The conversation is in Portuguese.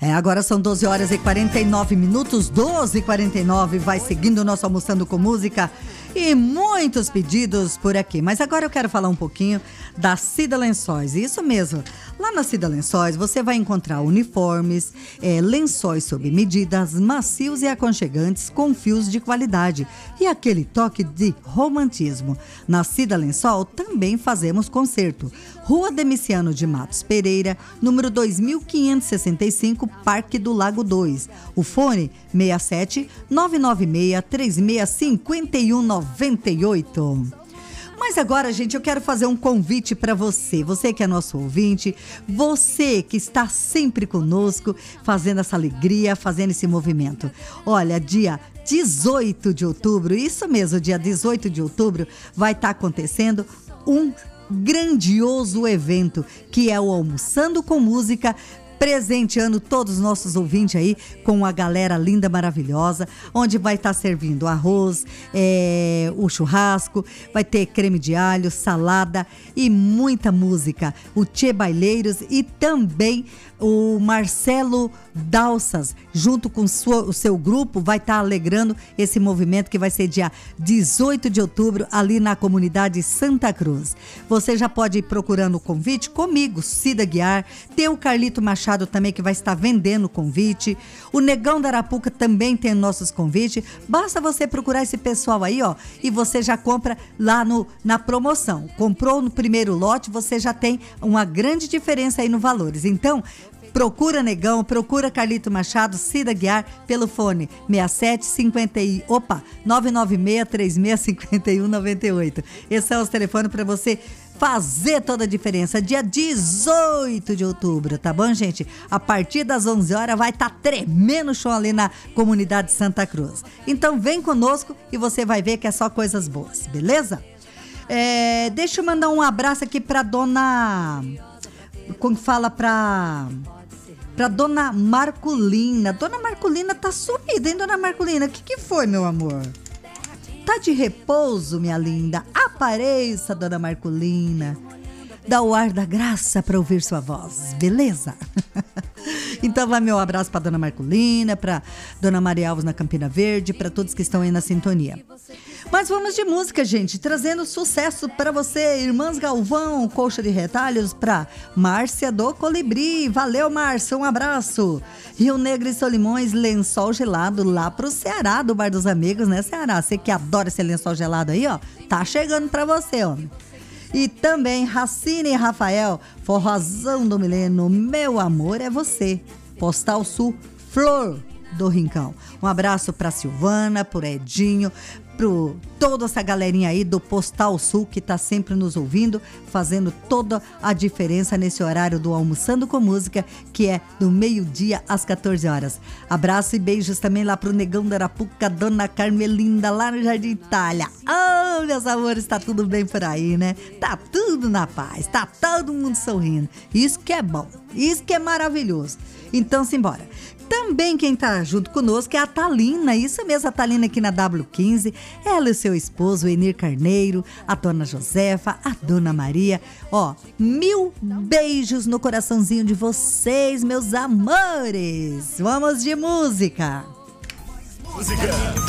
Agora são 12 horas e 49 minutos, 12h49, vai seguindo o nosso Almoçando com Música e muitos pedidos por aqui. Mas agora eu quero falar um pouquinho da Cida Lençóis, isso mesmo. Lá na Cida Lençóis você vai encontrar uniformes, lençóis sob medidas, macios e aconchegantes com fios de qualidade e aquele toque de romantismo. Na Cida Lençol também fazemos concerto. Rua Demiciano de Matos Pereira, número 2565, Parque do Lago 2. O fone 67 996 36 51 98. Mas agora, gente, eu quero fazer um convite para você. Você que é nosso ouvinte, você que está sempre conosco, fazendo essa alegria, fazendo esse movimento. Olha, dia 18 de outubro, isso mesmo, dia 18 de outubro, vai estar acontecendo um grandioso evento, que é o Almoçando com Música, presenteando todos os nossos ouvintes aí com a galera linda, maravilhosa, onde vai estar servindo arroz, o churrasco, vai ter creme de alho, salada e muita música. O Tchê Baileiros e também o Marcelo Dalsas, junto com o seu grupo, vai estar alegrando esse movimento que vai ser dia 18 de outubro, ali na comunidade Santa Cruz. Você já pode ir procurando o convite comigo, Cida Guiar, tem o Carlito Machado também que vai estar vendendo o convite, o Negão da Arapuca também tem nossos convites, basta você procurar esse pessoal aí, ó, e você já compra lá na promoção. Comprou no primeiro lote, você já tem uma grande diferença aí no valores. Então, procura Negão, procura Carlito Machado, Cida Guiar, pelo fone 996-3651-98. Esse é o telefone para você fazer toda a diferença. Dia 18 de outubro, tá bom, gente? A partir das 11 horas vai estar tremendo o show ali na comunidade Santa Cruz. Então vem conosco e você vai ver que é só coisas boas, beleza? Deixa eu mandar um abraço aqui pra dona... Como fala pra dona Marculina. Dona Marculina tá sumida, hein, dona Marculina? O que foi, meu amor? Tá de repouso, minha linda? Apareça, dona Marculina. Dá o ar da graça para ouvir sua voz, beleza? Então vai meu abraço para dona Marculina, para dona Maria Alves na Campina Verde, para todos que estão aí na sintonia. Mas vamos de música, gente, trazendo sucesso para você. Irmãs Galvão, Colcha de Retalhos, para Márcia do Colibri. Valeu, Márcia, um abraço. Rio Negro e Solimões, lençol gelado lá pro Ceará, do Bar dos Amigos, né, Ceará? Você que adora esse lençol gelado aí, ó, tá chegando para você, homem. E também Racine e Rafael, Forrozão do Milênio, Meu Amor é Você. Postal Sul, Flor do Rincão. Um abraço pra Silvana, pro Edinho, pro toda essa galerinha aí do Postal Sul que tá sempre nos ouvindo, fazendo toda a diferença nesse horário do Almoçando com Música, que é do meio-dia às 14 horas. Abraço e beijos também lá pro Negão da Arapuca, dona Carmelinda, lá no Jardim Itália. Oh, meus amores, tá tudo bem por aí, né? Tá tudo na paz, tá todo mundo sorrindo. Isso que é bom, isso que é maravilhoso. Então, simbora. Também quem tá junto conosco é a Thalina, isso mesmo, a Thalina aqui na W15, ela e o seu esposo, o Enir Carneiro, a dona Josefa, a dona Maria, ó, 1000 beijos no coraçãozinho de vocês, meus amores. Vamos de música.